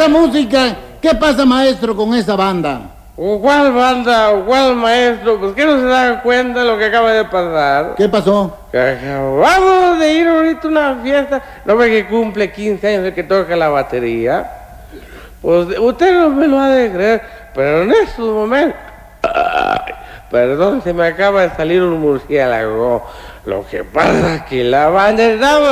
esa música? ¿Qué pasa, maestro, con esa banda? ¿Cuál banda o cuál maestro? Pues que no se dan cuenta de lo que acaba de pasar. ¿Qué pasó? Que acabamos de ir ahorita a una fiesta. No ve que cumple 15 años el que toca la batería. Pues usted no me lo ha de creer, pero en estos momentos... Ay, perdón, se me acaba de salir un murciélago. Lo que pasa es que la banda estaba...